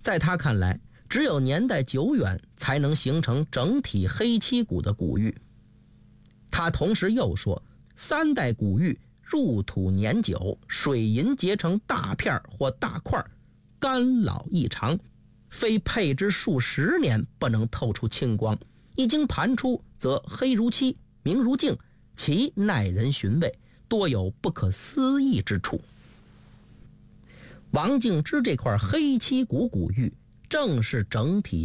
在他看来，只有年代久远才能形成整体黑漆古的古玉。他同时又说，3代古玉入土年久，水银结成大片或大块，干老异常，非配之数10年不能透出青光，一经盘出则黑如漆，明如镜，其耐人寻味，多有不可思议之处。王敬之这块黑漆古古玉正是整体